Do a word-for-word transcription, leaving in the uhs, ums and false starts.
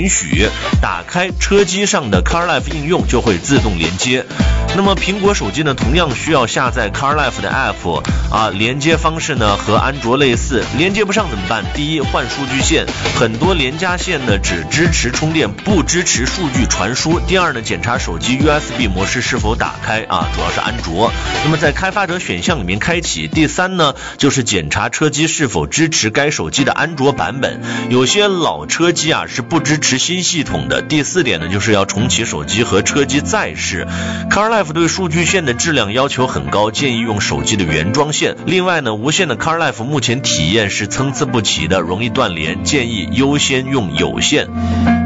允许打开车机上的 CarLife 应用就会自动连接。那么苹果手机呢，同样需要下载 CarLife 的 App 啊，连接方式呢和安卓类似，连接不上怎么办？第一，换数据线，很多连家线呢只支持充电，不支持数据传输。第二呢，检查手机 U S B 模式是否打开啊，主要是安卓。那么在开发者选项里面开启。第三呢，就是检查车机是否支持该手机的安卓版本，有些老车机啊是不支持新系统的。第四点呢，就是要重启手机和车机再试。CarLife 对数据线的质量要求很高，建议用手机的原装线。另外呢，无线的 CarLife 目前体验是参差不齐的，容易断连，建议优先用有线。